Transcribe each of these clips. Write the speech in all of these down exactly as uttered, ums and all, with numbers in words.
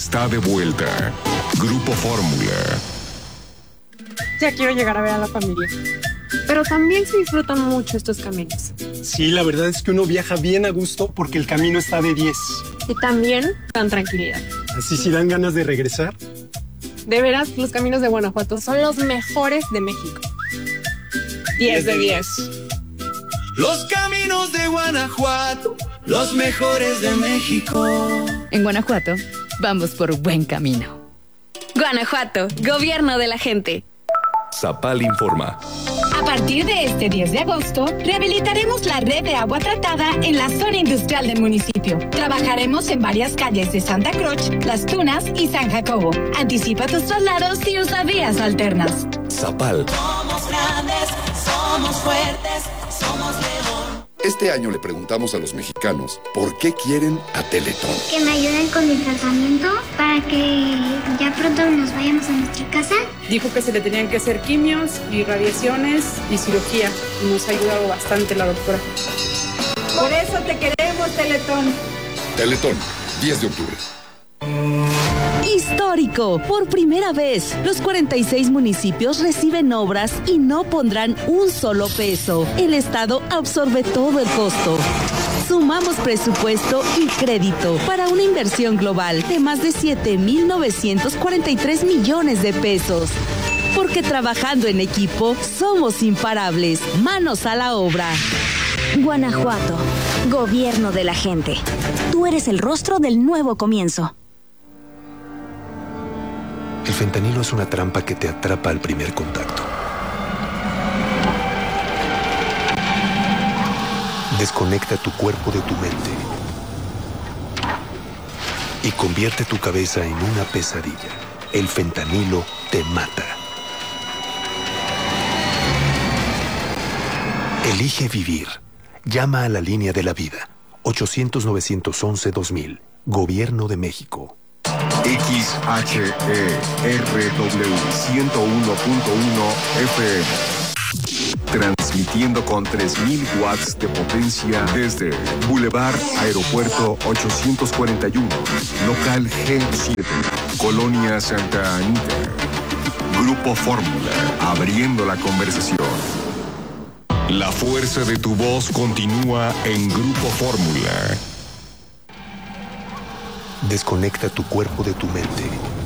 está de vuelta. Grupo Fórmula. Ya quiero llegar a ver a la familia. Pero también se disfrutan mucho estos caminos. Sí, la verdad es que uno viaja bien a gusto porque el camino está de diez. Y también dan tranquilidad. Así si dan ganas de regresar. De veras, los caminos de Guanajuato son los mejores de México. diez de diez. Los caminos de Guanajuato, los mejores de México. En Guanajuato, vamos por buen camino. Guanajuato, gobierno de la gente. Zapal informa. A partir de este diez de agosto, rehabilitaremos la red de agua tratada en la zona industrial del municipio. Trabajaremos en varias calles de Santa Cruz, Las Tunas y San Jacobo. Anticipa tus traslados y usa vías alternas. Zapal. Somos grandes, somos fuertes, somos León. Este año le preguntamos a los mexicanos por qué quieren a Teletón. Que me ayuden con mi tratamiento para que ya pronto nos vayamos a nuestra casa. Dijo que se le tenían que hacer quimios y radiaciones y cirugía. Y nos ha ayudado bastante la doctora. Por eso te queremos, Teletón. Teletón, diez de octubre. Histórico. Por primera vez, los cuarenta y seis municipios reciben obras y no pondrán un solo peso. El Estado absorbe todo el costo. Sumamos presupuesto y crédito para una inversión global de más de siete mil novecientos cuarenta y tres millones de pesos. Porque trabajando en equipo, somos imparables. Manos a la obra. Guanajuato, gobierno de la gente. Tú eres el rostro del nuevo comienzo. El fentanilo es una trampa que te atrapa al primer contacto. Desconecta tu cuerpo de tu mente y convierte tu cabeza en una pesadilla. El fentanilo te mata. Elige vivir. Llama a la línea de la vida. ochocientos, novecientos once, dos mil. Gobierno de México. X H E R W ciento uno punto uno F M. Transmitiendo con tres mil watts de potencia desde Boulevard Aeropuerto ochocientos cuarenta y uno, local G siete, Colonia Santa Anita. Grupo Fórmula, abriendo la conversación. La fuerza de tu voz continúa en Grupo Fórmula. Desconecta tu cuerpo de tu mente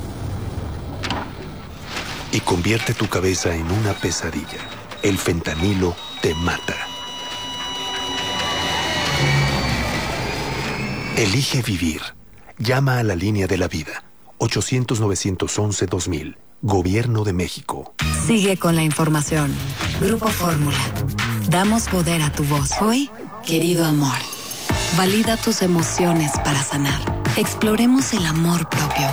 y convierte tu cabeza en una pesadilla. El fentanilo te mata. Elige vivir. Llama a la línea de la vida. ochocientos, novecientos once, dos mil. Gobierno de México. Sigue con la información. Grupo Fórmula. Damos poder a tu voz. Hoy, querido amor, valida tus emociones para sanar. Exploremos el amor propio.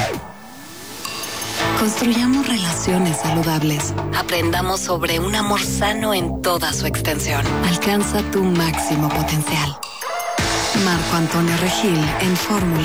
Construyamos relaciones saludables. Aprendamos sobre un amor sano en toda su extensión. Alcanza tu máximo potencial. Marco Antonio Regil en Fórmula.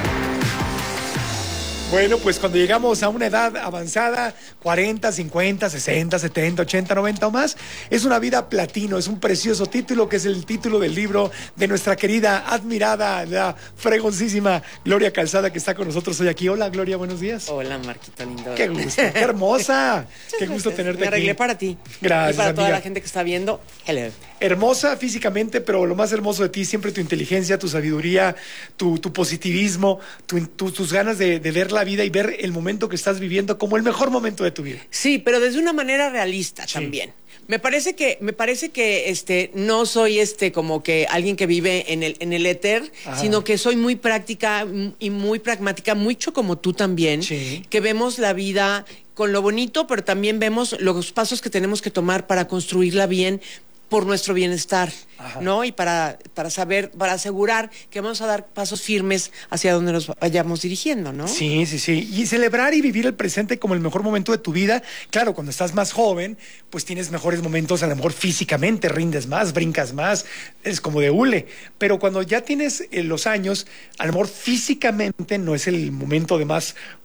Bueno, pues cuando llegamos a una edad avanzada, cuarenta, cincuenta, sesenta, setenta, ochenta, noventa o más, es una vida platino, es un precioso título que es el título del libro de nuestra querida, admirada, la fregoncísima Gloria Calzada, que está con nosotros hoy aquí. Hola, Gloria, buenos días. Hola, Marquito lindo. Qué gusto, qué hermosa. Qué gusto tenerte Me aquí. arreglé para ti. Gracias, y para amiga. toda la gente que está viendo. Hello. Hermosa físicamente, pero lo más hermoso de ti, siempre tu inteligencia, tu sabiduría, tu, tu positivismo, tu, tu, tus ganas de, de ver la vida y ver el momento que estás viviendo como el mejor momento de tu vida. Sí, pero desde una manera realista sí. también. Me parece que, me parece que este, no soy este como que alguien que vive en el, en el éter, Ajá. sino que soy muy práctica y muy pragmática, mucho como tú también, sí. que vemos la vida con lo bonito, pero también vemos los pasos que tenemos que tomar para construirla bien, por nuestro bienestar, Ajá. ¿no? Y para, para saber, para asegurar que vamos a dar pasos firmes hacia donde nos vayamos dirigiendo, ¿no? Sí, sí, sí. Y celebrar y vivir el presente como el mejor momento de tu vida. Claro, cuando estás más joven, pues tienes mejores momentos, a lo mejor físicamente rindes más, brincas más, eres como de hule. Pero cuando ya tienes eh, los años, a lo mejor físicamente no es el momento de más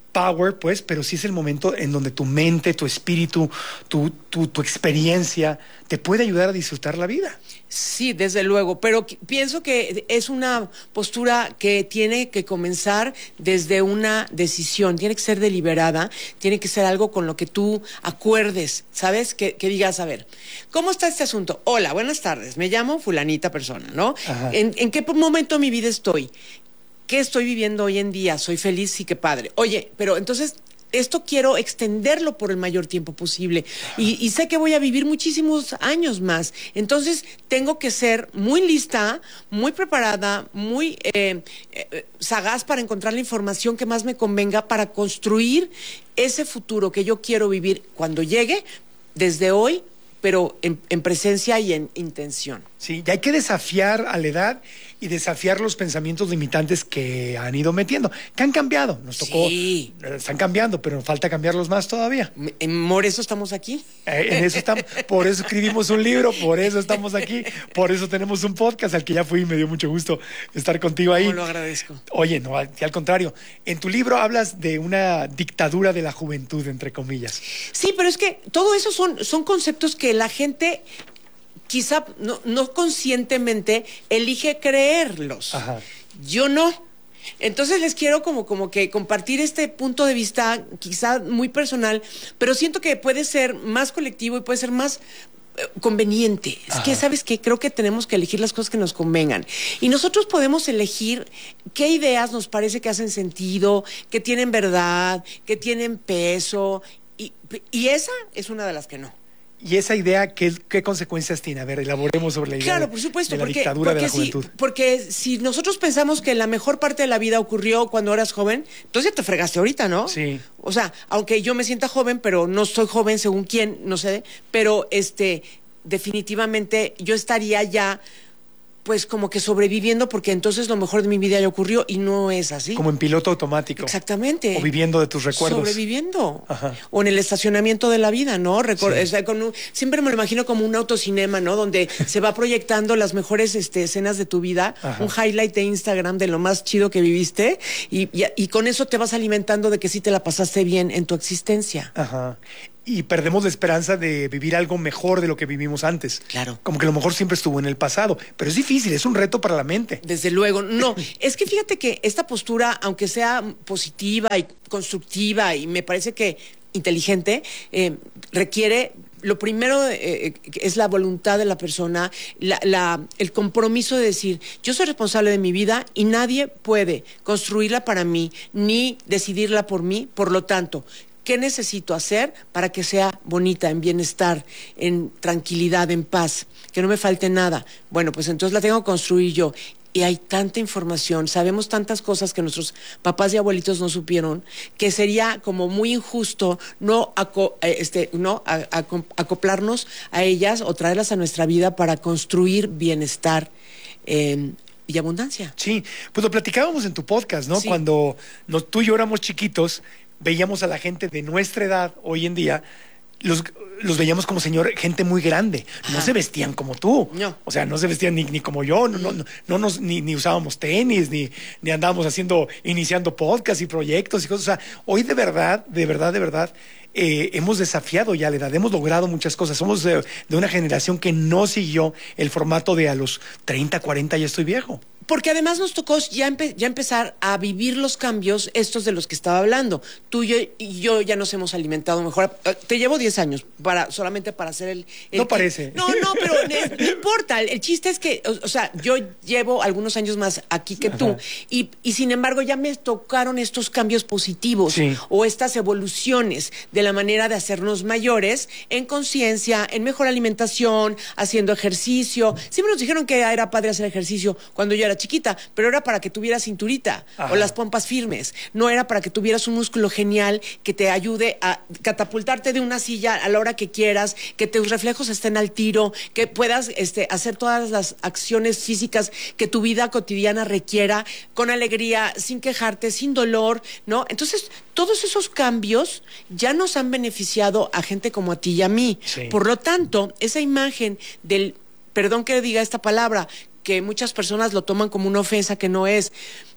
power, pues, pero sí es el momento en donde tu mente, tu espíritu, tu, tu, tu experiencia te puede ayudar a disfrutar la vida. Sí, desde luego, pero pienso que es una postura que tiene que comenzar desde una decisión, tiene que ser deliberada, tiene que ser algo con lo que tú acuerdes, ¿sabes? Que, que digas, a ver, ¿cómo está este asunto? Hola, buenas tardes, me llamo fulanita persona, ¿no? ¿En, ¿En qué momento de mi vida estoy? ¿Qué estoy viviendo hoy en día? ¿Soy feliz? Sí, qué padre. Oye, pero entonces esto quiero extenderlo por el mayor tiempo posible y, y sé que voy a vivir muchísimos años más. Entonces tengo que ser muy lista, muy preparada, muy eh, eh, sagaz para encontrar la información que más me convenga para construir ese futuro que yo quiero vivir cuando llegue, desde hoy, pero en, en presencia y en intención. Sí, y hay que desafiar a la edad y desafiar los pensamientos limitantes que han ido metiendo, que han cambiado. Nos tocó, sí. Están cambiando, pero nos falta cambiarlos más todavía. Por eso estamos aquí. Eh, en eso estamos, por eso escribimos un libro, por eso estamos aquí, por eso tenemos un podcast al que ya fui y me dio mucho gusto estar contigo ahí. No, lo agradezco. Oye, no, al contrario, en tu libro hablas de una dictadura de la juventud, entre comillas. Sí, pero es que todo eso son, son conceptos que la gente quizá no, no conscientemente elige creerlos. Ajá. Yo no. Entonces les quiero como, como que compartir este punto de vista quizá muy personal, pero siento que puede ser más colectivo y puede ser más eh, conveniente. Es Ajá. que, ¿sabes qué? Creo que tenemos que elegir las cosas que nos convengan. Y nosotros podemos elegir qué ideas nos parece que hacen sentido, que tienen verdad, que tienen peso, y, y esa es una de las que no. ¿Y esa idea qué, qué consecuencias tiene? A ver, elaboremos sobre la idea Claro, de, por supuesto, de la porque, dictadura porque de la si, juventud. porque si nosotros pensamos que la mejor parte de la vida ocurrió cuando eras joven, entonces ya te fregaste ahorita, ¿no? Sí. O sea, aunque yo me sienta joven, pero no soy joven según quién, no sé, pero este, definitivamente yo estaría ya pues como que sobreviviendo porque entonces lo mejor de mi vida ya ocurrió y no es así. Como en piloto automático. Exactamente. O viviendo de tus recuerdos. Sobreviviendo. Ajá. O en el estacionamiento de la vida, ¿no? Recor Sí. o sea, con un, siempre me lo imagino como un autocinema, ¿no? Donde se va proyectando las mejores este, escenas de tu vida, Ajá. un highlight de Instagram de lo más chido que viviste y, y, y con eso te vas alimentando de que sí te la pasaste bien en tu existencia. Ajá. Y perdemos la esperanza de vivir algo mejor de lo que vivimos antes. Claro. Como que lo mejor siempre estuvo en el pasado. Pero es difícil, es un reto para la mente. Desde luego, no. Es que fíjate que esta postura, aunque sea positiva y constructiva y me parece que inteligente, eh, requiere... Lo primero eh, es la voluntad de la persona, la, la, el compromiso de decir, yo soy responsable de mi vida y nadie puede construirla para mí ni decidirla por mí. Por lo tanto, ¿qué necesito hacer para que sea bonita, en bienestar, en tranquilidad, en paz? Que no me falte nada. Bueno, pues entonces la tengo que construir yo. Y hay tanta información, sabemos tantas cosas que nuestros papás y abuelitos no supieron, que sería como muy injusto no, aco este, no a a acoplarnos a ellas o traerlas a nuestra vida para construir bienestar eh, y abundancia. Sí, pues lo platicábamos en tu podcast, ¿no? Sí. Cuando nos, tú y yo éramos chiquitos, veíamos a la gente de nuestra edad hoy en día, los, los veíamos como señor, gente muy grande. No Ajá. se vestían como tú. No. O sea, no se vestían ni, ni como yo, no, no, no, no nos, ni, ni usábamos tenis, ni, ni andábamos haciendo, iniciando podcasts y proyectos y cosas. O sea, hoy de verdad, de verdad, de verdad, eh, hemos desafiado ya la edad, hemos logrado muchas cosas. Somos de, de una generación que no siguió el formato de a los treinta, cuarenta ya estoy viejo. Porque además nos tocó ya, empe ya empezar a vivir los cambios estos de los que estaba hablando. Tú y yo, y yo ya nos hemos alimentado mejor. Te llevo diez años para solamente para hacer el... el no parece. No, no, pero no, no importa. El, el chiste es que, o, o sea, yo llevo algunos años más aquí que tú. Y, y sin embargo ya me tocaron estos cambios positivos. Sí. O estas evoluciones de la manera de hacernos mayores en conciencia, en mejor alimentación, haciendo ejercicio. Siempre nos dijeron que era padre hacer ejercicio cuando yo era chiquita, pero era para que tuvieras cinturita. Ajá. O las pompas firmes. No era para que tuvieras un músculo genial que te ayude a catapultarte de una silla a la hora que quieras, que tus reflejos estén al tiro, que puedas este, hacer todas las acciones físicas que tu vida cotidiana requiera con alegría, sin quejarte, sin dolor, ¿no? Entonces, todos esos cambios ya nos han beneficiado a gente como a ti y a mí. Sí. Por lo tanto, esa imagen del, perdón que diga esta palabra, que muchas personas lo toman como una ofensa que no es,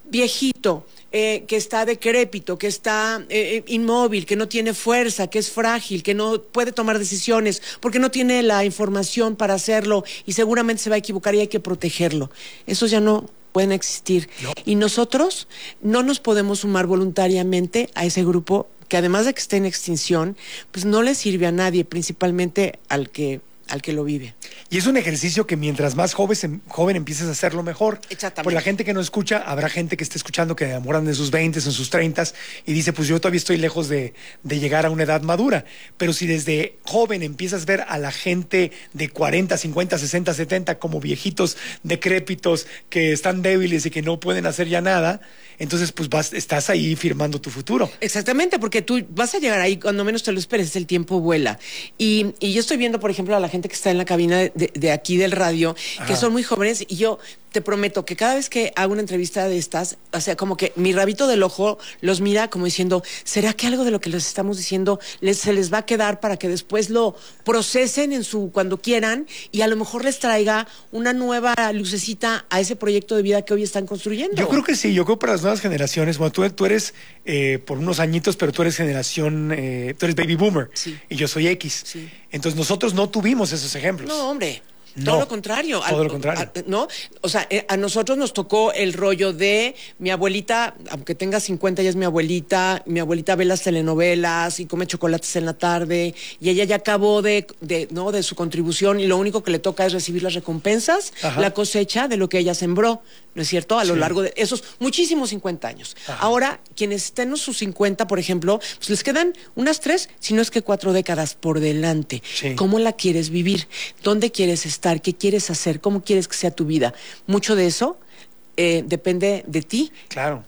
viejito, eh, que está decrépito, que está eh, inmóvil, que no tiene fuerza, que es frágil, que no puede tomar decisiones, porque no tiene la información para hacerlo y seguramente se va a equivocar y hay que protegerlo. Esos ya no pueden existir. No. Y nosotros no nos podemos sumar voluntariamente a ese grupo que además de que esté en extinción, pues no le sirve a nadie, principalmente al que al que lo vive. Y es un ejercicio que mientras más joven, joven empieces a hacerlo mejor. Exactamente. Pues la gente que no escucha, habrá gente que esté escuchando que enamoran en sus veinte, en sus treinta y dice, pues yo todavía estoy lejos de, de llegar a una edad madura. Pero si desde joven empiezas a ver a la gente de cuarenta, cincuenta, sesenta, setenta como viejitos decrépitos que están débiles y que no pueden hacer ya nada, entonces pues vas, estás ahí firmando tu futuro. Exactamente, porque tú vas a llegar ahí cuando menos te lo esperes, el tiempo vuela. Y, y yo estoy viendo, por ejemplo, a la gente que está en la cabina de, de aquí del radio, Ajá. que son muy jóvenes, y yo te prometo que cada vez que hago una entrevista de estas, o sea, como que mi rabito del ojo los mira como diciendo, ¿será que algo de lo que les estamos diciendo les, se les va a quedar para que después lo procesen en su cuando quieran y a lo mejor les traiga una nueva lucecita a ese proyecto de vida que hoy están construyendo? Yo creo que sí, yo creo que para las nuevas generaciones, bueno, tú, tú eres eh, por unos añitos, pero tú eres generación, eh, tú eres baby boomer sí. y yo soy X. Sí. Entonces nosotros no tuvimos esos ejemplos. No, hombre. No, todo lo contrario. Todo al, lo contrario. A, ¿no? O sea, a nosotros nos tocó el rollo de mi abuelita, aunque tenga cincuenta, ella es mi abuelita, mi abuelita ve las telenovelas y come chocolates en la tarde, y ella ya acabó de, de, ¿no? de su contribución y lo único que le toca es recibir las recompensas, Ajá. la cosecha de lo que ella sembró, ¿no es cierto? A lo sí. largo de esos muchísimos cincuenta años. Ajá. Ahora, quienes estén en sus cincuenta, por ejemplo, pues les quedan unas tres, si no es que cuatro décadas por delante. Sí. ¿Cómo la quieres vivir? ¿Dónde quieres estar? ¿Qué quieres hacer? ¿Cómo quieres que sea tu vida? Mucho de eso eh, depende de ti. Claro.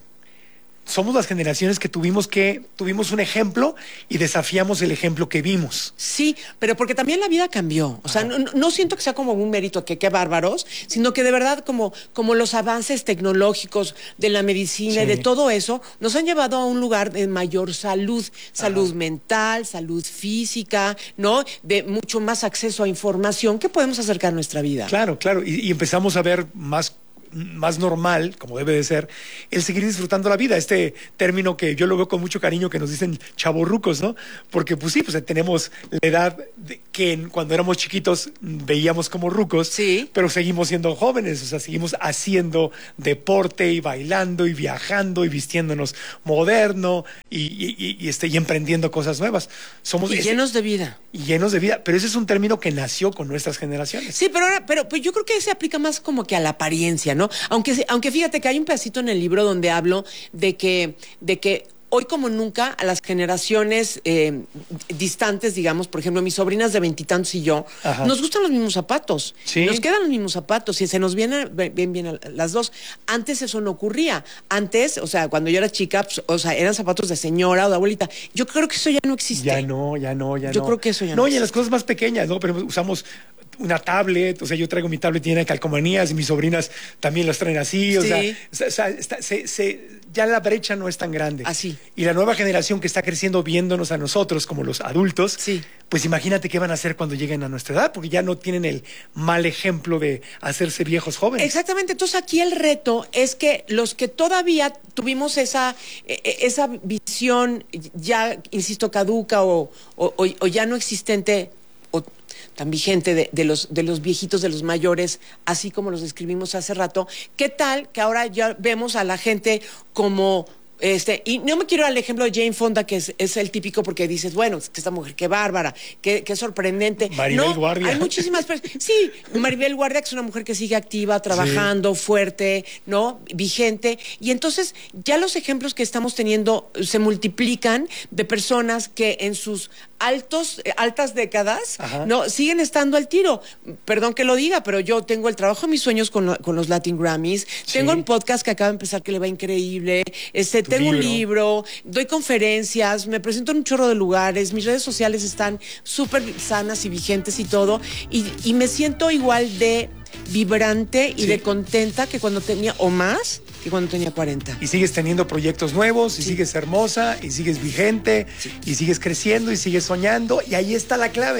Somos las generaciones que tuvimos que tuvimos un ejemplo y desafiamos el ejemplo que vimos. Sí, pero porque también la vida cambió. O sea, no, no siento que sea como un mérito que qué bárbaros, sino que de verdad como, como los avances tecnológicos de la medicina y sí. de todo eso nos han llevado a un lugar de mayor salud, salud Ajá. mental, salud física, ¿no? De mucho más acceso a información que podemos acercar a nuestra vida. Claro, claro. Y, y empezamos a ver más más normal, como debe de ser, el seguir disfrutando la vida. Este término que yo lo veo con mucho cariño, que nos dicen chavorrucos, ¿no? Porque pues sí, pues tenemos la edad de, que en, cuando éramos chiquitos veíamos como rucos, sí. pero seguimos siendo jóvenes, o sea, seguimos haciendo deporte y bailando y viajando y vistiéndonos moderno y, y, y, y, este, y emprendiendo cosas nuevas. Somos y ese, llenos de vida. Y llenos de vida, pero ese es un término que nació con nuestras generaciones. Sí, pero, ahora, pero pues yo creo que se aplica más como que a la apariencia, ¿no? Aunque, aunque fíjate que hay un pedacito en el libro donde hablo de que, de que hoy como nunca a las generaciones eh, distantes, digamos, por ejemplo, mis sobrinas de veintitantos y yo, Ajá. nos gustan los mismos zapatos, ¿Sí? nos quedan los mismos zapatos y se nos vienen bien, bien las dos. Antes eso no ocurría. Antes, o sea, cuando yo era chica, pues, o sea, eran zapatos de señora o de abuelita. Yo creo que eso ya no existe. Ya no, ya no, ya yo no. Yo creo que eso ya no. No, existe. y en las cosas más pequeñas, ¿no? Pero usamos una tablet, o sea, yo traigo mi tablet llena de calcomanías y mis sobrinas también las traen así, o sí. sea, o sea está, se, se, ya la brecha no es tan grande. Así. Y la nueva generación que está creciendo viéndonos a nosotros como los adultos, sí. pues imagínate qué van a hacer cuando lleguen a nuestra edad, porque ya no tienen el mal ejemplo de hacerse viejos jóvenes. Exactamente, entonces aquí el reto es que los que todavía tuvimos esa, esa visión ya, insisto, caduca o, o, o ya no existente, o tan vigente de, de, los, de los viejitos, de los mayores, así como los describimos hace rato, ¿qué tal que ahora ya vemos a la gente como... Este, y no me quiero ir al ejemplo de Jane Fonda, que es, es el típico porque dices, bueno, que esta mujer, qué bárbara, qué, qué sorprendente. Maribel no, Guardia. Hay muchísimas personas. Sí, Maribel Guardia, que es una mujer que sigue activa, trabajando, sí. fuerte, ¿no? Vigente. Y entonces ya los ejemplos que estamos teniendo se multiplican de personas que en sus altos, altas décadas, Ajá. ¿no? Siguen estando al tiro. Perdón que lo diga, pero yo tengo el trabajo de mis sueños con, lo, con los Latin Grammys. Sí. Tengo un podcast que acaba de empezar que le va increíble. Este, tengo libro. un libro, doy conferencias, me presento en un chorro de lugares, mis redes sociales están súper sanas y vigentes y todo. Y, y me siento igual de vibrante y sí. de contenta que cuando tenía, o más, que cuando tenía cuarenta. Y sigues teniendo proyectos nuevos, y sí. sigues hermosa, y sigues vigente, sí. y sigues creciendo, y sigues soñando, y ahí está la clave.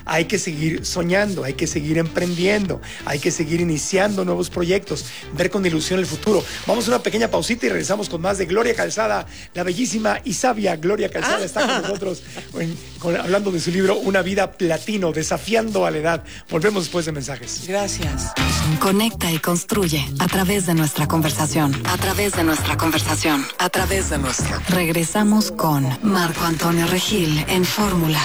hay que seguir soñando, hay que seguir emprendiendo, hay que seguir iniciando nuevos proyectos, ver con ilusión el futuro. Vamos a una pequeña pausita y regresamos con más de Gloria Calzada, la bellísima y sabia Gloria Calzada está con nosotros en, con, hablando de su libro Una vida platino, desafiando a la edad. Volvemos después de mensajes. Gracias. Conecta y construye a través de nuestra conversación, a través de nuestra conversación, a través de nuestra. Regresamos con Marco Antonio Regil en Fórmula.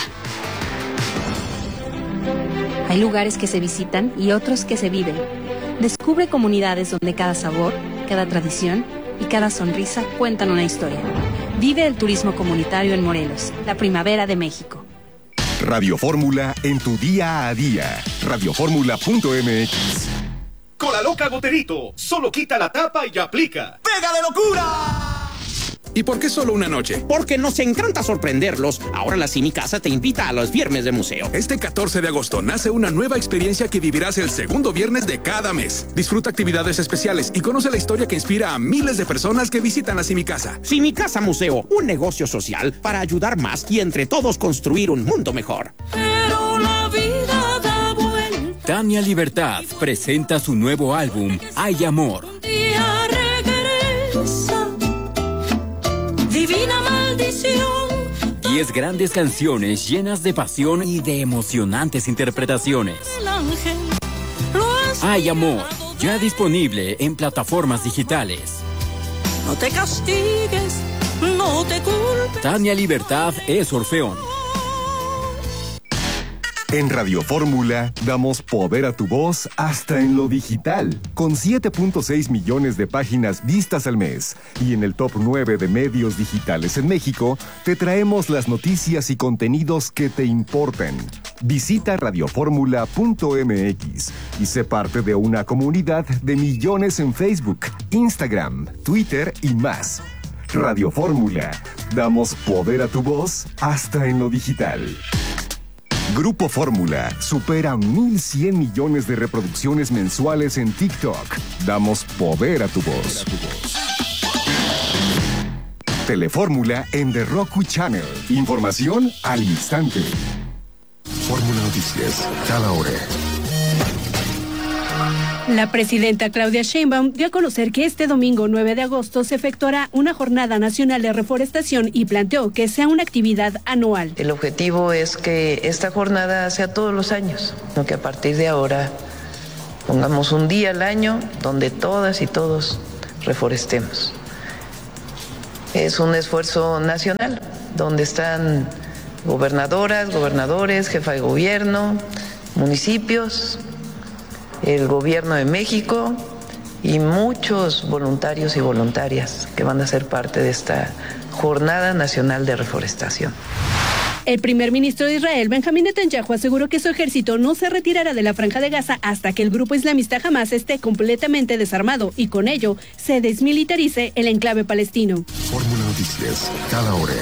Hay lugares que se visitan y otros que se viven. Descubre comunidades donde cada sabor, cada tradición y cada sonrisa cuentan una historia. Vive el turismo comunitario en Morelos, la primavera de México. Radio Fórmula en tu día a día. radio fórmula punto m x. Cola Loca Goterito. Solo quita la tapa y aplica. ¡Pega de locura! ¿Y por qué solo una noche? Porque nos encanta sorprenderlos. Ahora la Simi Casa te invita a los viernes de museo. Este catorce de agosto nace una nueva experiencia que vivirás el segundo viernes de cada mes. Disfruta actividades especiales y conoce la historia que inspira a miles de personas que visitan la Simi Casa. Simi Casa Museo, un negocio social para ayudar más y entre todos construir un mundo mejor. Pero la vida da vuelta. Tania Libertad presenta su nuevo álbum, Hay Amor. Día regresa. Divina maldición. Diez grandes canciones llenas de pasión y de emocionantes interpretaciones. El ángel Hay Amor, ya disponible en plataformas digitales. No te castigues, no te culpes. Tania Libertad es Orfeón. En Radio Fórmula damos poder a tu voz hasta en lo digital, con siete punto seis millones de páginas vistas al mes. Y en el top nueve de medios digitales en México, te traemos las noticias y contenidos que te importan. Visita radio fórmula punto m x y sé parte de una comunidad de millones en Facebook, Instagram, Twitter y más. Radio Fórmula, damos poder a tu voz hasta en lo digital. Grupo Fórmula supera mil cien millones de reproducciones mensuales en TikTok. Damos poder a tu voz. Telefórmula en The Roku Channel. Información al instante. Fórmula Noticias, cada hora. La presidenta Claudia Sheinbaum dio a conocer que este domingo nueve de agosto se efectuará una jornada nacional de reforestación y planteó que sea una actividad anual. El objetivo es que esta jornada sea todos los años, no que a partir de ahora pongamos un día al año donde todas y todos reforestemos. Es un esfuerzo nacional donde están gobernadoras, gobernadores, jefa de gobierno, municipios, el gobierno de México y muchos voluntarios y voluntarias que van a ser parte de esta Jornada Nacional de Reforestación. El primer ministro de Israel, Benjamín Netanyahu, aseguró que su ejército no se retirará de la Franja de Gaza hasta que el grupo islamista Hamás esté completamente desarmado y con ello se desmilitarice el enclave palestino. Fórmula Noticias, cada hora.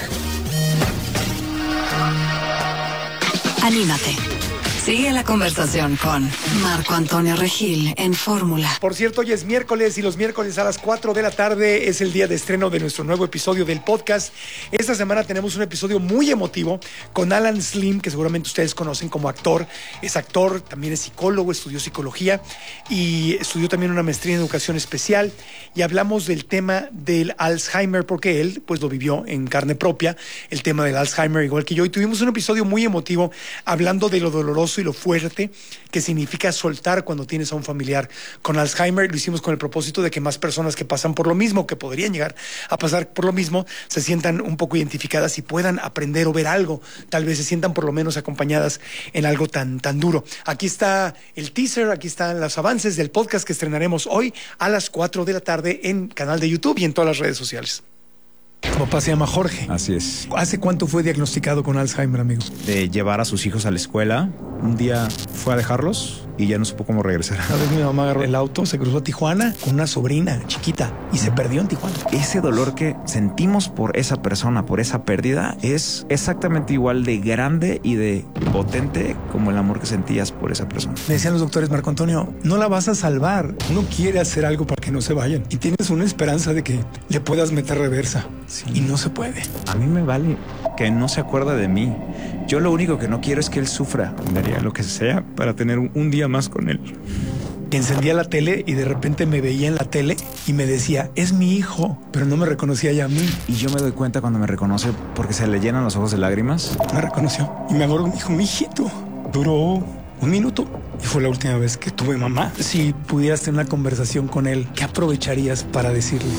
Anímate. Sigue la conversación con Marco Antonio Regil en Fórmula. Por cierto, hoy es miércoles y los miércoles a las cuatro de la tarde es el día de estreno de nuestro nuevo episodio del podcast. Esta semana tenemos un episodio muy emotivo con Alan Slim, que seguramente ustedes conocen como actor. Es actor, también es psicólogo, estudió psicología y estudió también una maestría en educación especial. Y hablamos del tema del Alzheimer, porque él pues lo vivió en carne propia, el tema del Alzheimer igual que yo. Y tuvimos un episodio muy emotivo hablando de lo doloroso y lo fuerte que significa soltar cuando tienes a un familiar con Alzheimer. Lo hicimos con el propósito de que más personas que pasan por lo mismo, que podrían llegar a pasar por lo mismo, se sientan un poco identificadas y puedan aprender o ver algo, tal vez se sientan por lo menos acompañadas en algo tan, tan duro. Aquí está el teaser, aquí están los avances del podcast que estrenaremos hoy a las cuatro de la tarde en canal de YouTube y en todas las redes sociales. Tu papá se llama Jorge. Así es. ¿Hace cuánto fue diagnosticado con Alzheimer, amigo? De llevar a sus hijos a la escuela. Un día fue a dejarlos y ya no supo cómo regresar. Una vez mi mamá agarró el auto, se cruzó a Tijuana con una sobrina chiquita y se perdió en Tijuana. Ese dolor que sentimos por esa persona, por esa pérdida, es exactamente igual de grande y de potente como el amor que sentías por esa persona. Me decían los doctores, Marco Antonio, no la vas a salvar. Uno quiere hacer algo para que no se vayan. Y tienes una esperanza de que le puedas meter reversa. Sí. Y no se puede. A mí me vale que no se acuerda de mí. Yo lo único que no quiero es que él sufra. Daría lo que sea para tener un, un día más con él. Encendía la tele y de repente me veía en la tele y me decía, es mi hijo, pero no me reconocía ya a mí. Y yo me doy cuenta cuando me reconoce porque se le llenan los ojos de lágrimas. Me reconoció y me acuerdo, me dijo, mi hijito. Duró un minuto y fue la última vez que tuve mamá. Si pudieras tener una conversación con él, ¿qué aprovecharías para decirle?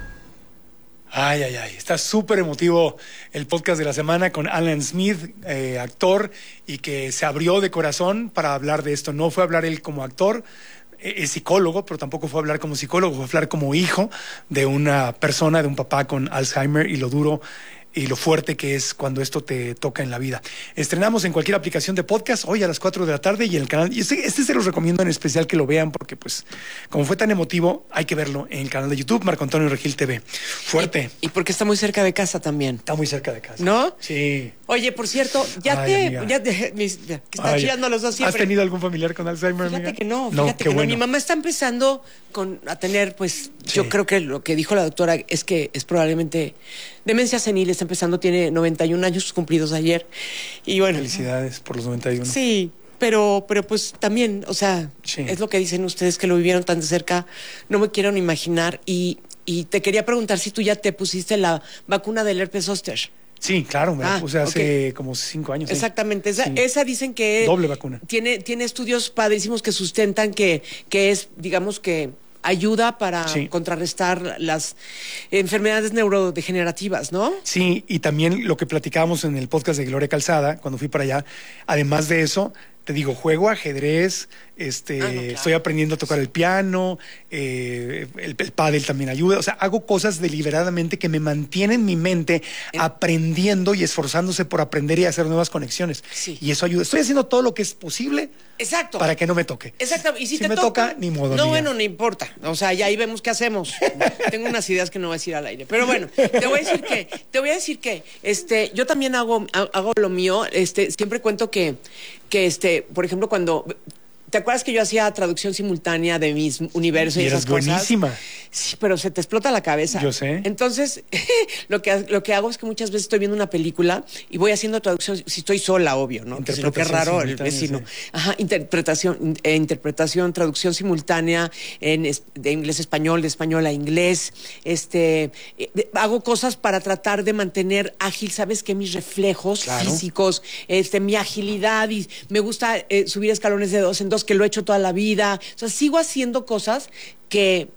Ay, ay, ay. Está súper emotivo el podcast de la semana con Alan Smith, eh, actor, y que se abrió de corazón para hablar de esto. No fue a hablar él como actor, eh, es psicólogo, pero tampoco fue a hablar como psicólogo, fue a hablar como hijo de una persona, de un papá con Alzheimer y lo duro y lo fuerte que es cuando esto te toca en la vida. Estrenamos en cualquier aplicación de podcast hoy a las cuatro de la tarde y en el canal. Y este, este se los recomiendo en especial que lo vean porque, pues, como fue tan emotivo, hay que verlo en el canal de YouTube, Marco Antonio Regil T V. Fuerte. Y, y porque está muy cerca de casa también. Está muy cerca de casa. ¿No? Sí. Oye, por cierto, ya Ay, te... amiga. Ya te mis, ya, que están Ay, chillando los dos siempre. ¿Has tenido algún familiar con Alzheimer, Fíjate amiga? que no, No, fíjate qué que bueno. no. Mi mamá está empezando con, a tener, pues, Sí. yo creo que lo que dijo la doctora es que es probablemente demencia senil, está empezando, tiene noventa y un años cumplidos ayer. Y bueno. Felicidades por los noventa y uno. Sí, pero, pero pues también, o sea, Sí. es lo que dicen ustedes que lo vivieron tan de cerca, no me quiero ni imaginar. Y, y te quería preguntar si tú ya te pusiste la vacuna del herpes zóster. Sí, claro, me la Ah, puse hace ok. como cinco años. sí. Exactamente, esa, Sí. esa dicen que... Doble vacuna. Tiene, tiene estudios padrísimos que sustentan que, que es, digamos que ayuda para Sí. contrarrestar las enfermedades neurodegenerativas, ¿no? Sí, y también lo que platicábamos en el podcast de Gloria Calzada, cuando fui para allá, además de eso, te digo, juego ajedrez, este, Ah, no, claro. estoy aprendiendo a tocar el piano, eh, el, el pádel también ayuda, o sea, hago cosas deliberadamente que me mantienen mi mente aprendiendo y esforzándose por aprender y hacer nuevas conexiones. Sí. Y eso ayuda. Estoy haciendo todo lo que es posible Exacto. para que no me toque. Exacto, y si, Si te me toca, ni modo, No, amiga. bueno, no importa. O sea, ya ahí vemos qué hacemos. Tengo unas ideas que no voy a decir al aire. Pero bueno, te voy a decir que, te voy a decir que, este, yo también hago, hago lo mío. Este, siempre cuento que, que este, por ejemplo, cuando. ¿Te acuerdas que yo hacía traducción simultánea de mis universos y, Y esas eres cosas? buenísima. Sí, pero se te explota la cabeza. Yo sé. Entonces, lo que, lo que hago es que muchas veces estoy viendo una película y voy haciendo traducción, si estoy sola, obvio, ¿no? Pues, lo que es raro, el Interpretación vecino. simultánea, Ajá, interpretación, eh, interpretación, traducción simultánea en es- de inglés a español, de español a inglés. Este, eh, de- hago cosas para tratar de mantener ágil, ¿sabes qué? Mis reflejos Claro. físicos, este, mi agilidad, y me gusta eh, subir escalones de dos en dos, que lo he hecho toda la vida. O sea, sigo haciendo cosas que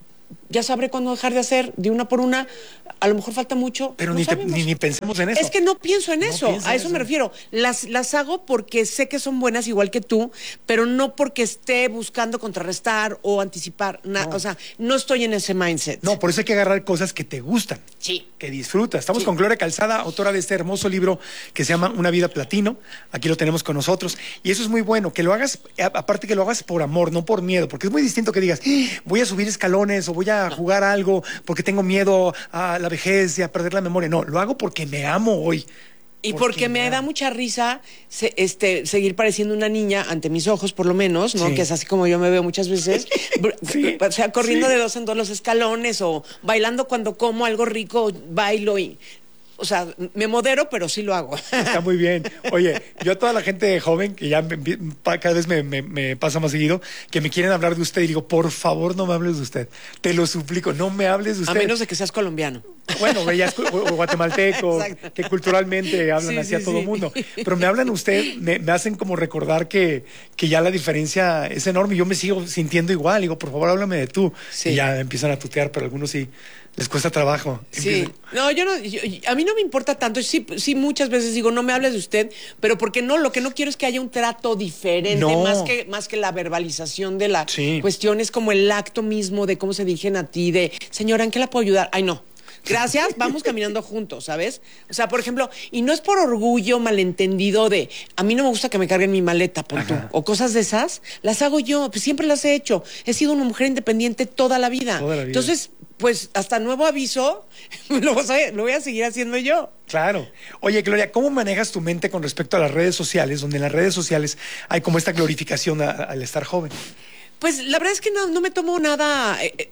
ya sabré cuándo dejar de hacer de una por una. A lo mejor falta mucho. Pero no ni, te- sabemos. ni, ni pensemos en eso. Es que no pienso en No eso, piensa a en eso eso. me refiero. Las, las hago porque sé que son buenas igual que tú, pero no porque esté buscando contrarrestar o anticipar. na- No. O sea, no estoy en ese mindset. No, por eso hay que agarrar cosas que te gustan. Sí. Que disfrutas. Estamos Sí. con Gloria Calzada, autora de este hermoso libro que se llama Una vida platino. Aquí lo tenemos con nosotros. Y eso es muy bueno, que lo hagas, a- aparte que lo hagas por amor, no por miedo, porque es muy distinto que digas, "Ah, voy a subir escalones o voy a jugar algo porque tengo miedo a la vejez y a perder la memoria. No, lo hago porque me amo hoy. Y porque me da mucha risa se- este, seguir pareciendo una niña ante mis ojos, por lo menos, ¿no? Sí. Que es así como yo me veo muchas veces. Br- Sí, o sea, corriendo sí. de dos en dos los escalones o bailando cuando como algo rico, bailo y... O sea, me modero, pero sí lo hago. Está muy bien. Oye, yo a toda la gente joven, que ya me empie- pa- cada vez me, me- me pasa más seguido, que me quieren hablar de usted y digo, por favor, no me hables de usted. Te lo suplico, no me hables de A usted. menos de que seas colombiano. Bueno, bellas o o guatemalteco, Exacto. que culturalmente hablan Sí, así a sí, todo sí. mundo. Pero me hablan usted, me, me hacen como recordar que, que ya la diferencia es enorme. Yo me sigo sintiendo igual. Digo, por favor, háblame de tú. Sí. Y ya empiezan a tutear, pero a algunos sí les cuesta trabajo. Sí, Empiezan- no, yo no, yo- a mí no me importa tanto. Sí, sí, muchas veces digo, no me hables de usted, pero porque no, lo que no quiero es que haya un trato diferente, No. más que, más que la verbalización de la Sí. cuestión, es como el acto mismo de cómo se dirigen a ti, de, señora, ¿en qué la puedo ayudar? Ay, no. Gracias, vamos caminando juntos, ¿sabes? O sea, por ejemplo, y no es por orgullo malentendido de, a mí no me gusta que me carguen mi maleta, pon tú, o cosas de esas, las hago yo, pues siempre las he hecho. He sido una mujer independiente toda la vida. Toda la vida. Entonces, pues hasta nuevo aviso, lo, voy a- lo voy a seguir haciendo yo. Claro. Oye, Gloria, ¿cómo manejas tu mente con respecto a las redes sociales, donde en las redes sociales hay como esta glorificación a- al estar joven? Pues la verdad es que no, no me tomo nada. eh, eh,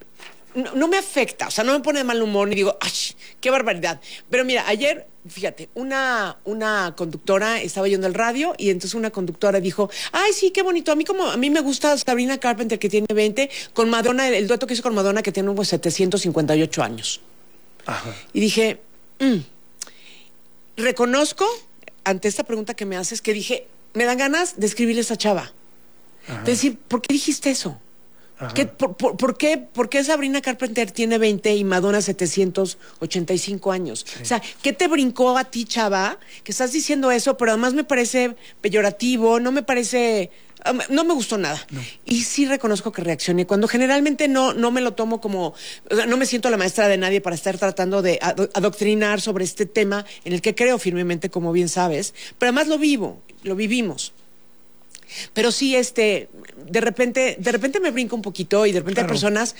no, no me afecta, o sea, no me pone de mal humor ni digo, ¡ay, qué barbaridad! Pero mira, ayer, fíjate, una, una conductora estaba yendo al radio y entonces una conductora dijo, ¡ay, sí, qué bonito! A mí como a mí me gusta Sabrina Carpenter, que tiene veinte, con Madonna, el, el dueto que hizo con Madonna, que tiene pues, setecientos cincuenta y ocho años. Ajá. Y dije, mm, reconozco, ante esta pregunta que me haces, que dije, me dan ganas de escribirle a esa chava. Ajá. De decir, ¿por qué dijiste eso? ¿Qué, por, por, por, qué, ¿Por qué Sabrina Carpenter tiene veinte y Madonna setecientos ochenta y cinco años? Sí. O sea, ¿qué te brincó a ti, chava? Que estás diciendo eso, pero además me parece peyorativo, no me parece... No me gustó nada. No. Y sí reconozco que reaccioné. Cuando generalmente no, no me lo tomo como... O sea, no me siento la maestra de nadie para estar tratando de ado- adoctrinar sobre este tema en el que creo firmemente, como bien sabes. Pero además lo vivo, lo vivimos. Pero sí, este, de repente, de repente me brinco un poquito y de repente claro. hay personas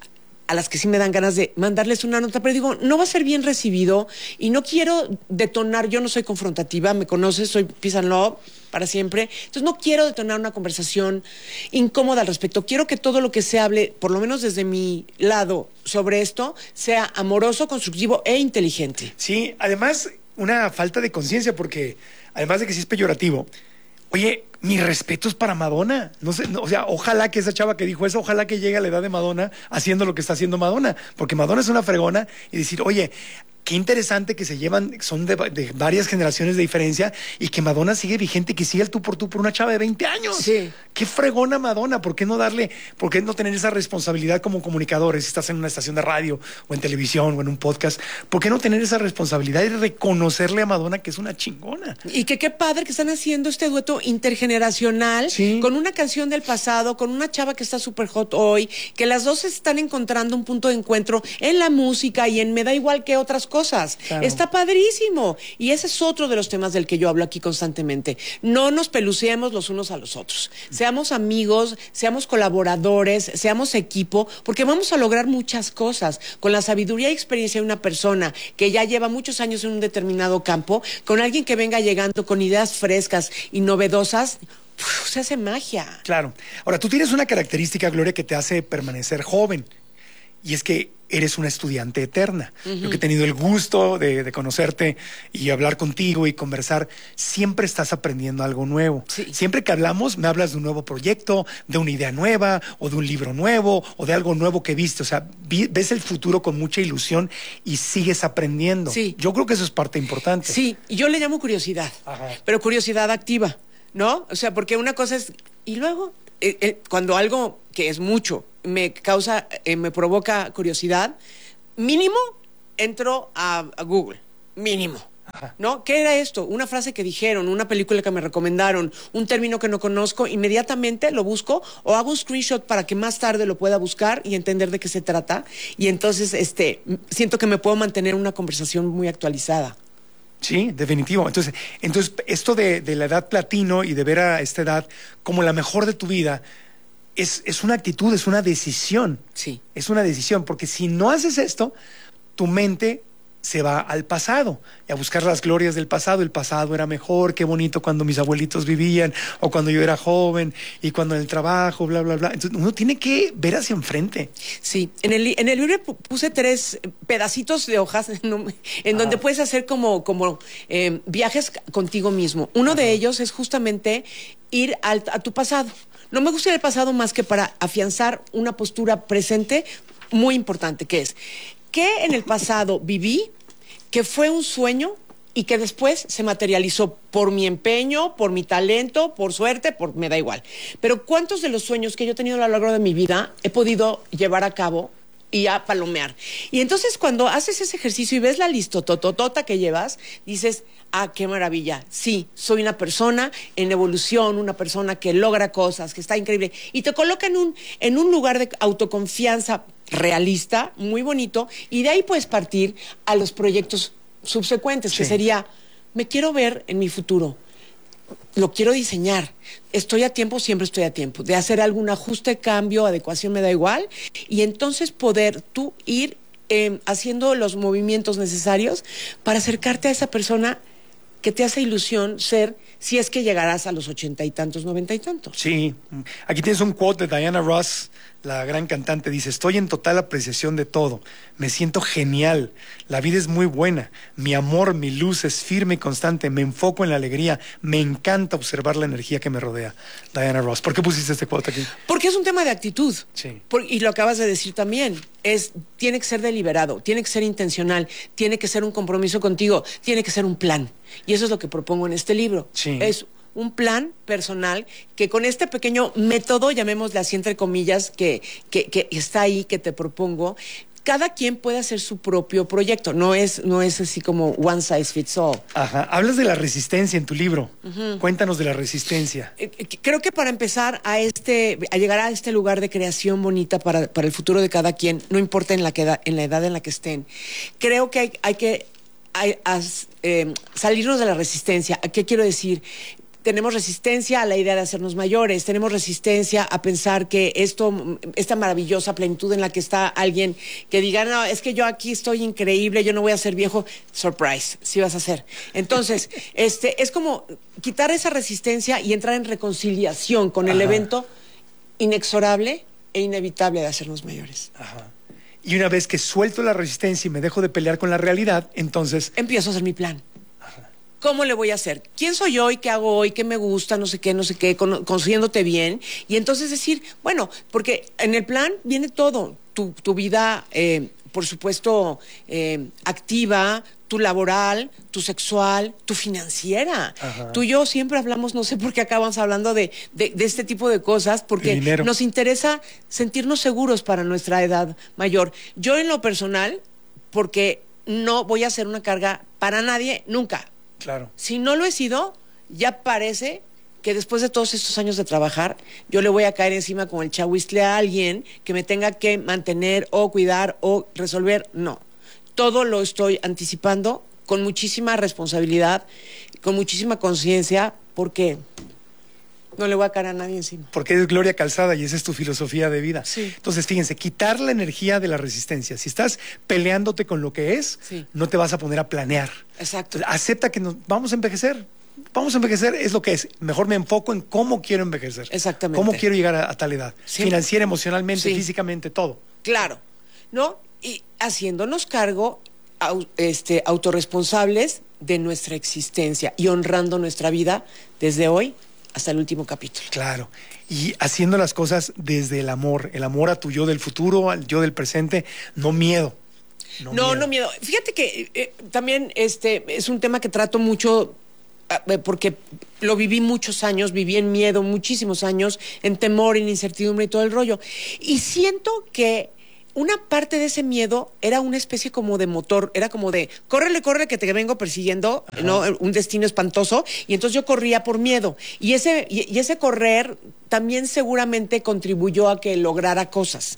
a las que sí me dan ganas de mandarles una nota, pero digo, no va a ser bien recibido y no quiero detonar, yo no soy confrontativa, me conoces, soy peace and love para siempre, entonces no quiero detonar una conversación incómoda al respecto, quiero que todo lo que se hable, por lo menos desde mi lado, sobre esto, sea amoroso, constructivo e inteligente. Sí, además, una falta de conciencia, porque además de que sí es peyorativo, oye, mis respetos para Madonna. No sé, no, o sea, ojalá que esa chava que dijo eso, ojalá que llegue a la edad de Madonna haciendo lo que está haciendo Madonna. Porque Madonna es una fregona y decir, oye, qué interesante que se llevan, son de, de varias generaciones de diferencia y que Madonna sigue vigente, que sigue el tú por tú por una chava de veinte años. Sí. Qué fregona Madonna. ¿Por qué no darle, por qué no tener esa responsabilidad como comunicadores? Si estás en una estación de radio o en televisión o en un podcast, ¿por qué no tener esa responsabilidad y reconocerle a Madonna que es una chingona? Y que qué padre que están haciendo este dueto intergeneracional sí. con una canción del pasado, con una chava que está súper hot hoy, que las dos están encontrando un punto de encuentro en la música y en me da igual que otras cosas. Claro. Está padrísimo. Y ese es otro de los temas del que yo hablo aquí constantemente. No nos peluceemos los unos a los otros. Seamos amigos, seamos colaboradores, seamos equipo, porque vamos a lograr muchas cosas. Con la sabiduría y experiencia de una persona que ya lleva muchos años en un determinado campo, con alguien que venga llegando con ideas frescas y novedosas, uf, se hace magia. Claro. Ahora, tú tienes una característica, Gloria, que te hace permanecer joven. Y es que eres una estudiante eterna. Uh-huh. Yo que he tenido el gusto de, de conocerte y hablar contigo y conversar, siempre estás aprendiendo algo nuevo. Sí. Siempre que hablamos, me hablas de un nuevo proyecto, de una idea nueva, o de un libro nuevo, o de algo nuevo que viste. O sea, vi, ves el futuro con mucha ilusión y sigues aprendiendo. Sí. Yo creo que eso es parte importante. Sí, yo le llamo curiosidad, Ajá. pero curiosidad activa, ¿no? O sea, porque una cosa es... Y luego, eh, eh, cuando algo que es mucho me causa, eh, me provoca curiosidad, mínimo entro a, a Google, mínimo, Ajá. ¿no? ¿Qué era esto? Una frase que dijeron, una película que me recomendaron, un término que no conozco, inmediatamente lo busco o hago un screenshot para que más tarde lo pueda buscar y entender de qué se trata, y entonces este, siento que me puedo mantener una conversación muy actualizada. Sí, definitivo. Entonces, entonces esto de, de la edad platino y de ver a esta edad como la mejor de tu vida, Es, es una actitud, es una decisión. Sí. Es una decisión, porque si no haces esto, tu mente se va al pasado y a buscar las glorias del pasado. El pasado era mejor, qué bonito cuando mis abuelitos vivían, o cuando yo era joven, y cuando en el trabajo, bla, bla, bla. Entonces uno tiene que ver hacia enfrente. Sí, en el, en el libro puse tres pedacitos de hojas en, en donde puedes hacer como, como eh, viajes contigo mismo. Uno Ajá. de ellos es justamente ir al, a tu pasado. No me gusta ir al pasado más que para afianzar una postura presente muy importante, que es, ¿qué en el pasado viví, que fue un sueño y que después se materializó por mi empeño, por mi talento, por suerte, por me da igual? Pero ¿cuántos de los sueños que yo he tenido a lo largo de mi vida he podido llevar a cabo y a palomear? Y entonces cuando haces ese ejercicio y ves la listototota que llevas, dices, ah, qué maravilla, sí, soy una persona en evolución, una persona que logra cosas, que está increíble, y te coloca en un, en un lugar de autoconfianza realista, muy bonito, y de ahí puedes partir a los proyectos subsecuentes, sí. que sería, me quiero ver en mi futuro, lo quiero diseñar, estoy a tiempo, siempre estoy a tiempo, de hacer algún ajuste, cambio, adecuación, me da igual, y entonces poder tú ir eh, haciendo los movimientos necesarios para acercarte a esa persona que te hace ilusión ser, si es que llegarás a los ochenta y tantos, noventa y tantos. Sí, aquí tienes un quote de Diana Ross, la gran cantante, dice: estoy en total apreciación de todo, me siento genial, la vida es muy buena, mi amor, mi luz es firme y constante, me enfoco en la alegría, me encanta observar la energía que me rodea. Diana Ross, ¿por qué pusiste este quote aquí? Porque es un tema de actitud. Sí. Por, y lo acabas de decir también, es, tiene que ser deliberado, tiene que ser intencional, tiene que ser un compromiso contigo, tiene que ser un plan. Y eso es lo que propongo en este libro. Sí. Es un plan personal que con este pequeño método, llamémosle así entre comillas, que, que, que está ahí, que te propongo, cada quien puede hacer su propio proyecto. No es, no es así como one size fits all. Ajá. Hablas de la resistencia en tu libro. Uh-huh. Cuéntanos de la resistencia. Eh, creo que para empezar a este, a llegar a este lugar de creación bonita para, para el futuro de cada quien, no importa en la, que edad, en la edad en la que estén, creo que hay, hay que hay, as, eh, salirnos de la resistencia. ¿A qué quiero decir? Tenemos resistencia a la idea de hacernos mayores, tenemos resistencia a pensar que esto, esta maravillosa plenitud en la que está alguien que diga, no, es que yo aquí estoy increíble, yo no voy a ser viejo. Surprise, sí vas a ser. Entonces, este, es como quitar esa resistencia y entrar en reconciliación con el Ajá. evento inexorable e inevitable de hacernos mayores. Ajá. Y una vez que suelto la resistencia y me dejo de pelear con la realidad, entonces... empiezo a hacer mi plan. ¿Cómo le voy a hacer? ¿Quién soy yo y qué hago hoy? ¿Qué me gusta? No sé qué, no sé qué, con, conociéndote bien. Y entonces decir, bueno, porque en el plan viene todo. Tu, tu vida, eh, por supuesto, eh, activa, tu laboral, tu sexual, tu financiera. Ajá. Tú y yo siempre hablamos, no sé por qué acabamos hablando de, de, de este tipo de cosas, porque nos interesa sentirnos seguros para nuestra edad mayor. Yo en lo personal, porque no voy a hacer una carga para nadie nunca. Claro. Si no lo he sido, ya parece que después de todos estos años de trabajar, yo le voy a caer encima con el chahuistle a alguien que me tenga que mantener o cuidar o resolver. No. Todo lo estoy anticipando con muchísima responsabilidad, con muchísima conciencia, porque no le voy a caer a nadie encima. Porque eres Gloria Calzada y esa es tu filosofía de vida. Sí. Entonces, fíjense, quitar la energía de la resistencia. Si estás peleándote con lo que es, sí. no te vas a poner a planear. Exacto. Entonces, acepta que nos vamos a envejecer. Vamos a envejecer, es lo que es. Mejor me enfoco en cómo quiero envejecer. Exactamente. Cómo quiero llegar a, a tal edad. Sí. Financiera, emocionalmente, sí. físicamente, todo. Claro. ¿No? Y haciéndonos cargo, au, este, autorresponsables de nuestra existencia y honrando nuestra vida desde hoy hasta el último capítulo. Claro. Y haciendo las cosas desde el amor. El amor a tu yo del futuro, al yo del presente, no miedo. No, no miedo. No miedo. Fíjate que eh, también este es un tema que trato mucho eh, porque lo viví muchos años, viví en miedo muchísimos años, en temor, en incertidumbre y todo el rollo. Y siento que una parte de ese miedo era una especie como de motor, era como de, córrele, córrele que te vengo persiguiendo, Ajá. ¿no? Un destino espantoso, y entonces yo corría por miedo. Y ese, y, y ese correr también seguramente contribuyó a que lograra cosas.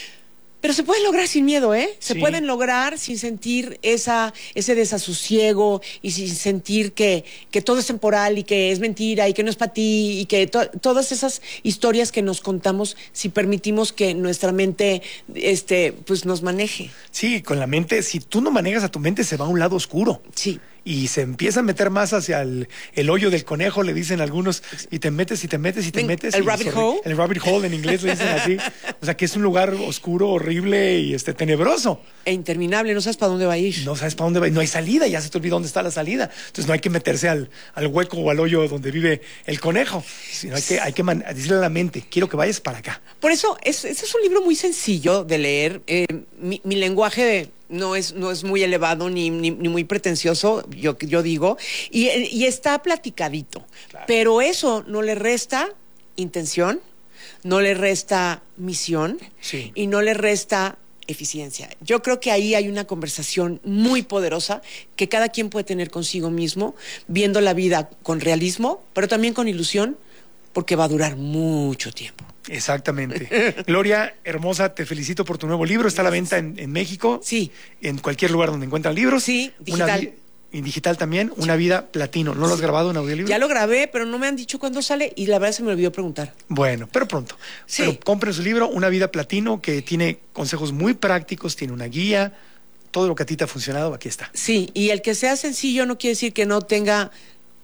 Pero se pueden lograr sin miedo, ¿eh? Se Sí. pueden lograr sin sentir esa, ese desasosiego y sin sentir que, que todo es temporal y que es mentira y que no es para ti y que to todas esas historias que nos contamos si permitimos que nuestra mente este, pues nos maneje. Sí, con la mente, si tú no manejas a tu mente, se va a un lado oscuro. Sí. Y se empieza a meter más hacia el, el hoyo del conejo, le dicen algunos, y te metes y te metes y te metes. ¿El y rabbit sobre, hole? El rabbit hole en inglés le dicen así. O sea, que es un lugar oscuro, horrible y este tenebroso. E interminable, no sabes para dónde va a ir. No sabes para dónde va, no hay salida, ya se te olvidó dónde está la salida. Entonces no hay que meterse al, al hueco o al hoyo donde vive el conejo, sino hay que, hay que man, decirle a la mente, quiero que vayas para acá. Por eso, es, ese es un libro muy sencillo de leer. Eh, mi, mi lenguaje de... No es, no es muy elevado ni, ni, ni muy pretencioso, yo, yo digo, y, y está platicadito. Claro. Pero eso no le resta intención, no le resta misión sí. y no le resta eficiencia. Yo creo que ahí hay una conversación muy poderosa que cada quien puede tener consigo mismo, viendo la vida con realismo, pero también con ilusión, porque va a durar mucho tiempo. Exactamente. Gloria, hermosa, te felicito por tu nuevo libro. Está a la venta en, en México. Sí. En cualquier lugar donde encuentran libros. Sí, digital. En digital también, Una vida platino. ¿No lo has grabado en audiolibro? Ya lo grabé, pero no me han dicho cuándo sale y la verdad se me olvidó preguntar. Bueno, pero pronto. Sí. Pero compren su libro, Una vida platino, que tiene consejos muy prácticos, tiene una guía, todo lo que a ti te ha funcionado, aquí está. Sí, y el que sea sencillo no quiere decir que no tenga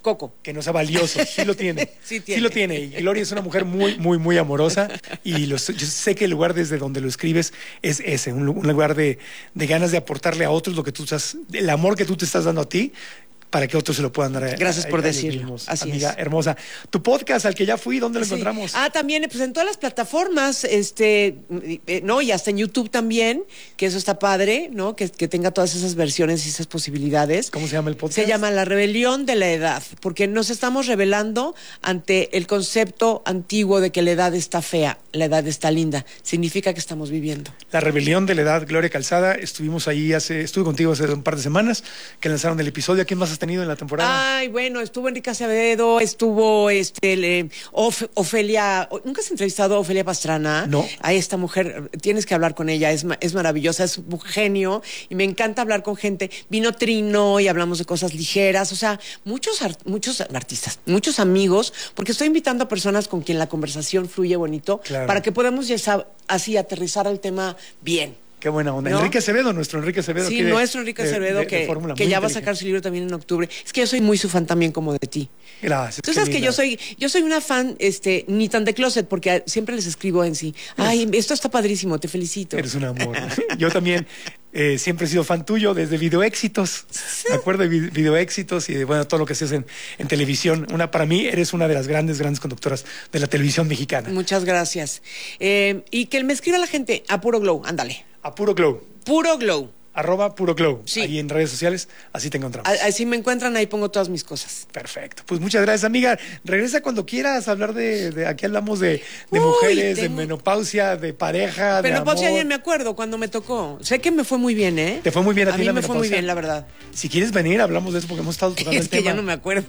Coco. Que no sea valioso. Sí lo tiene. sí tiene. Sí lo tiene. Y Gloria es una mujer muy, muy, muy amorosa. Y los, yo sé que el lugar desde donde lo escribes es ese, un, un lugar de, de ganas de aportarle a otros lo que tú estás, el amor que tú te estás dando a ti, para que otros se lo puedan dar. Gracias a, por a, decirlo. A Así amiga es. hermosa. Tu podcast al que ya fui, ¿dónde lo sí. encontramos? Ah, también, pues en todas las plataformas, este, eh, no, y hasta en YouTube también, que eso está padre, ¿no? Que, que tenga todas esas versiones y esas posibilidades. ¿Cómo se llama el podcast? Se llama La Rebelión de la Edad, porque nos estamos rebelando ante el concepto antiguo de que la edad está fea, la edad está linda. Significa que estamos viviendo. La Rebelión de la Edad, Gloria Calzada. Estuvimos ahí hace, estuve contigo hace un par de semanas que lanzaron el episodio. ¿A quién más has tenido en la temporada? Ay, bueno, estuvo Enrique Acevedo, estuvo este le, Of, Ofelia. ¿Nunca has entrevistado a Ofelia Pastrana? No. A esta mujer, tienes que hablar con ella, es, es maravillosa, es un genio y me encanta hablar con gente. Vino Trino y hablamos de cosas ligeras, o sea, muchos, art, muchos artistas, muchos amigos, porque estoy invitando a personas con quien la conversación fluye bonito, claro, para que podamos ya así aterrizar el tema bien. Qué buena onda. ¿No? Enrique Acevedo, nuestro Enrique Acevedo. Sí, nuestro Enrique Acevedo, de, de, que, de que ya va a sacar su libro también en octubre. Es que yo soy muy su fan también como de ti. Gracias. Tú sabes que yo soy, yo soy una fan, este, ni tan de closet, porque siempre les escribo en sí. Ay, esto está padrísimo, te felicito. Eres un amor. Yo también eh, siempre he sido fan tuyo desde Videoéxitos. Me acuerdo de Videoéxitos y de bueno, todo lo que haces en, en televisión. Una, para mí, eres una de las grandes, grandes conductoras de la televisión mexicana. Muchas gracias. Eh, y que me escriba la gente a Puro Glow, ándale. A Puro Glow. Puro Glow. Arroba Puro Glow. Sí. Ahí en redes sociales, así te encontramos. Así me encuentran, ahí pongo todas mis cosas. Perfecto. Pues muchas gracias, amiga. Regresa cuando quieras a hablar de, de aquí hablamos de, de Uy, mujeres, tengo... de menopausia, de pareja, de menopausia amor. Ya me acuerdo cuando me tocó. Sé que me fue muy bien, ¿eh? Te fue muy bien a, a ti mí la me menopausia. fue muy bien, la verdad. Si quieres venir, hablamos de eso porque hemos estado tocando es el tema. Es que ya no me acuerdo.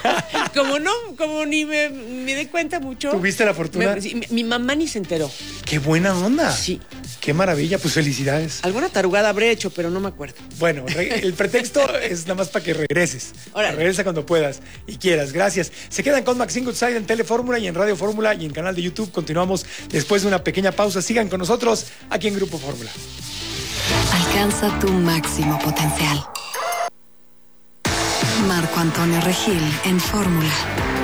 como no, como ni me, me di cuenta mucho. ¿Tuviste la fortuna? Me, mi, mi mamá ni se enteró. ¡Qué buena onda! Sí. ¡Qué maravilla! Pues felicidades. Alguna tarugada habré hecho, pero no me acuerdo. Bueno, el pretexto es nada más para que regreses. Órale. Regresa cuando puedas y quieras. Gracias. Se quedan con Maxine Goodside en Telefórmula y en Radio Fórmula y en canal de YouTube. Continuamos después de una pequeña pausa. Sigan con nosotros aquí en Grupo Fórmula. Alcanza tu máximo potencial. Marco Antonio Regil en Fórmula.